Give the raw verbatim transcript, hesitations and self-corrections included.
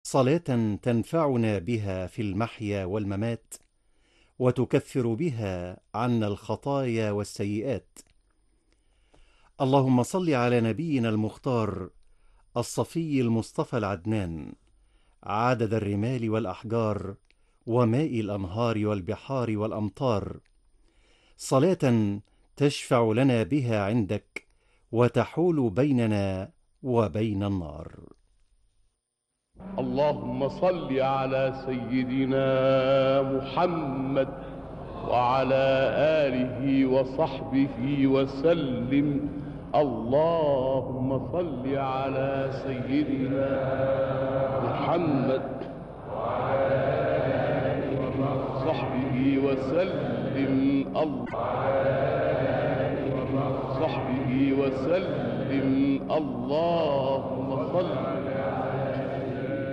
صلاة تنفعنا بها في المحيا والممات، وتكفر بها عنا الخطايا والسيئات. اللهم صل على نبينا المختار الصفي المصطفى العدنان، عدد الرمال والأحجار وماء الأنهار والبحار والأمطار، صلاة تشفع لنا بها عندك وتحول بيننا وبين النار. اللهم صل على سيدنا محمد وعلى آله وصحبه وسلم. اللهم صل على سيدنا محمد وعلى آله وصحبه وسلم. وصحبه وسلم. اللهم صل